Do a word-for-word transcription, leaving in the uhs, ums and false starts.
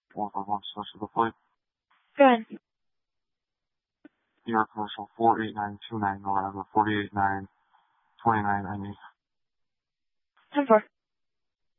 one five one, source of the flight. Go ahead. New York Commercial four eight nine two nine, November four eight nine two nine, I mean. ten four.